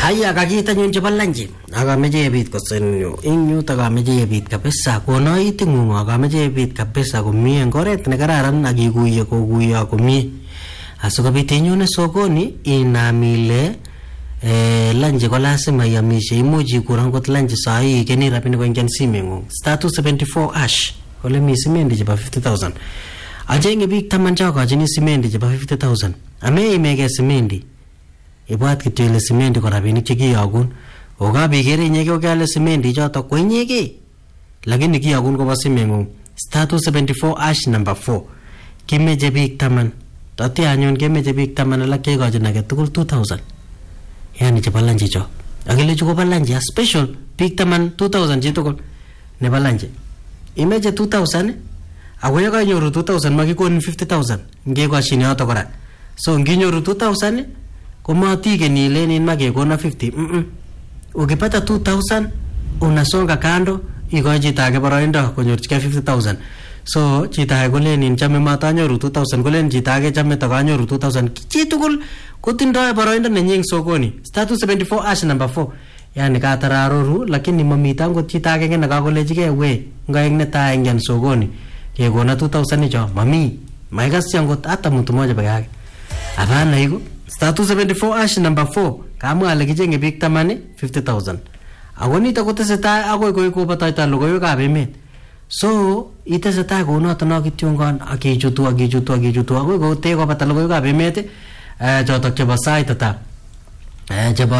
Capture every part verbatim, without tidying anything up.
Haya kakita nyun chebo lanji akameche yebit kosenyo ing yuto kameche yebit kabisa kono itingung akameche yebit kabisa komie eng oret nekararan akikuye kokuyo komie asikobit inyone sokoni inam ile eh, lanji ko lazima iamishe imuch ikur angot lanji sai ikeni rapinik koingen simengung star two seventy-four ash kole mi simendi chebo fifty thousand achenge biik taman chokachini simendi chebo fifty thousand ame imeke simendi ibwat kityo ile simendi ko rapinik chekiyogun okabikere inyeke okeale simendi choto ko inyeke lakini kiyogun kobo simengung star two seventy-four ash number four kimeche biik taman tati anyun kemeche biik taman alak kekochin age tugul two thousand yani chebo lanji cho akile chu kobo lanji a special biik taman two thousand chitugul nebo lanji imeche two thousand ako yekanyoru two thousand makikonin fifty thousand ngekoshin yoto kora so nginyoru two thousand komatikeni ilen makekona fifty mm -mm. Ukipata two thousand unasonga kando ikochi chito age boroindo konyorchigei fifty thousand so chito age kolenin chame matanyoru two thousand kolen chito age chame takanyoru two thousand chitugul kotindoi boroindo nenyi eng sokoni star two seventy-four ash number four yani katararoru lakini mamito angot chito age nekakolechigei we ngaek netai eng sokoni kekona two thousand icho mami maikaschi angot hata mtu mmoja peke yake hapana iko star two seventy-four ash number four kamwa ale kichenge biik taman fifty thousand ako nito kotesetai akoi koi kobataita logoiwekab emet so itesetai kounoto no kityongon akichutu akichutu akichutu akoi kote kobata logoiwekab emet eh chotok chebo sait ata eh chebo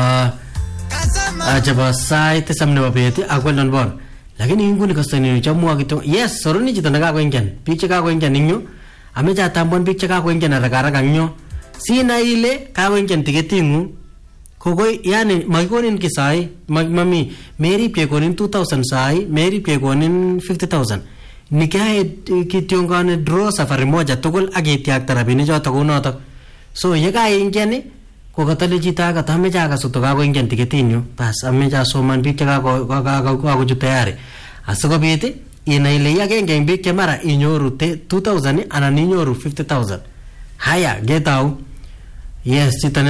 eh chebo sait tisab nebo bet ak Weldon Ball lakini nguni kastani chamwa kityo yes soroni chito nekakoingen biik chekakoingen ingyo ameche atambon biik chekakoingen arakaraka ngyo sina ile kawengen tiketingu kogoi yani makikonin kisai mami meri pye konin two thousand sai meri pye konin fifty thousand nikae kityongane draw safari moja tugul akitiak tarabini choto kunoto so yekaingen ko katale chita ka tamecha akasuto kakoingen tiketinyu bas amecha soman biik chekako kako tayari asikobit ina ile yakenge biik chemara inyoru two thousand anan inyoru fifty thousand haya get out yes chita